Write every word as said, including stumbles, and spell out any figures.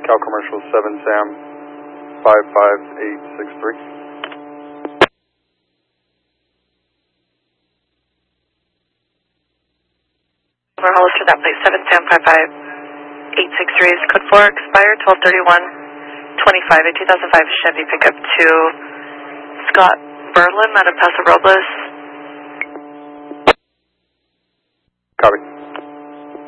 Cal Commercial seven Sam five five eight six three. Over Hollister, that place seven Sam five five eight six three is code four, expired twelve thirty-one twenty-five, a two thousand five Chevy pickup to Scott Berlin out of Paso Robles. Copy.